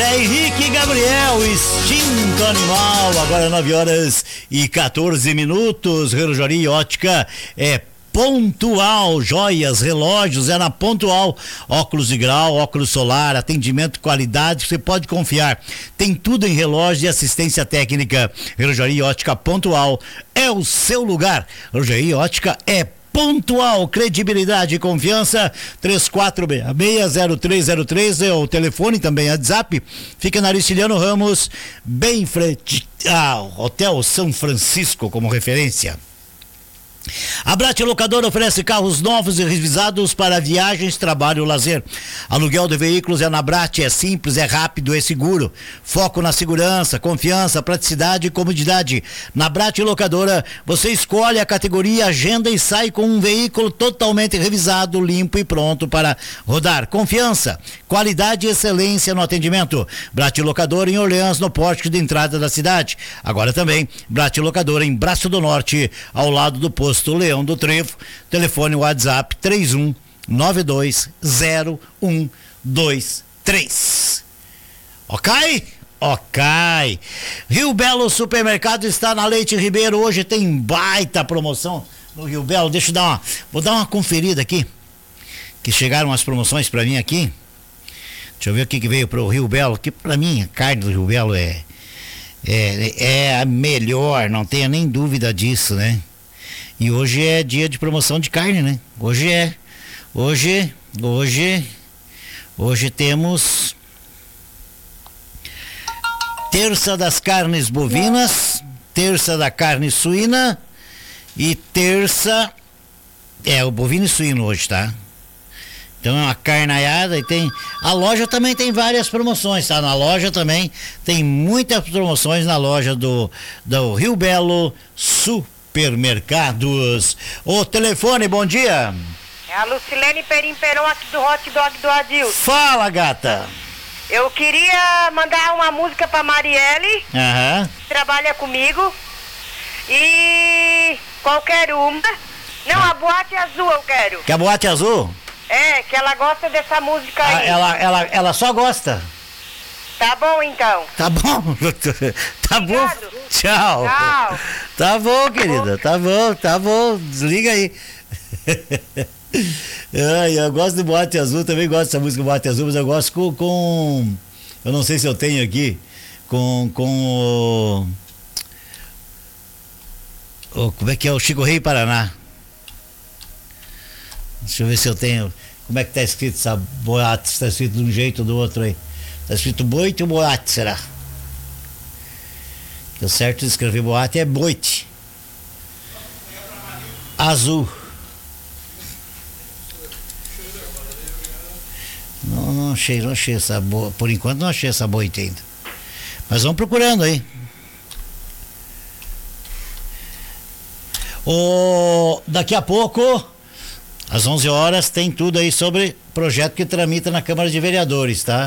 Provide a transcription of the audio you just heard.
Zé Henrique e Gabriel, Instinto Animal, agora 9h14. Relojaria Ótica é Pontual, joias, relógios, é na Pontual. Óculos de grau, óculos solar, atendimento, qualidade, você pode confiar. Tem tudo em relógio e assistência técnica. Relojaria Ótica Pontual é o seu lugar. Relojaria Ótica é Pontual, credibilidade e confiança. 3466-0303 é o telefone, também é WhatsApp. Fica na Aristiliano Ramos, bem em frente ao Hotel São Francisco, como referência. A Brat Locadora oferece carros novos e revisados para viagens, trabalho e lazer. Aluguel de veículos é na Brat, é simples, é rápido, é seguro. Foco na segurança, confiança, praticidade e comodidade. Na Brat Locadora, você escolhe a categoria, agenda e sai com um veículo totalmente revisado, limpo e pronto para rodar. Confiança, qualidade e excelência no atendimento. Brat Locadora em Orleans, no pórtico de entrada da cidade. Agora também, Brat Locadora em Braço do Norte, ao lado do posto Leão do Trevo. Telefone WhatsApp 31920123. Ok? Ok. Rio Belo Supermercado está na Leite Ribeiro. Hoje tem baita promoção no Rio Belo. Vou dar uma conferida aqui, que chegaram as promoções para mim aqui. Deixa eu ver o que veio pro Rio Belo, que para mim a carne do Rio Belo é a melhor, não tenha nem dúvida disso, né? E hoje é dia de promoção de carne, né? Hoje temos terça das carnes bovinas, terça da carne suína e terça o bovino e suíno hoje, tá? Então é uma carnaiada e a loja também tem várias promoções, tá? Na loja também tem muitas promoções na loja do Rio Belo Supermercados. O telefone, bom dia. É a Lucilene Perimperon aqui do Hot Dog do Adilson. Fala, gata. Eu queria mandar uma música pra Marielle, que trabalha comigo. E qualquer uma. Não, a Boate Azul eu quero. Que a Boate Azul? É, que ela gosta dessa música aí. Ela só gosta. Tá bom, então. Tá bom. Tá bom. Tchau. Tchau. Tá bom, querida. Tá bom. Desliga aí. Eu gosto do Boate Azul, também gosto dessa música Boate Azul, mas eu gosto com eu não sei se eu tenho aqui, com como é que é? O Chico Rei Paraná. Deixa eu ver se eu tenho. Como é que tá escrito essa boate? Está escrito de um jeito ou do outro aí? Tá escrito boite ou boate, será? O certo de escrever boate é boite. Azul. Não achei essa boa. Por enquanto não achei essa boite ainda. Mas vamos procurando aí. Daqui a pouco, às 11 horas, tem tudo aí sobre projeto que tramita na Câmara de Vereadores, tá?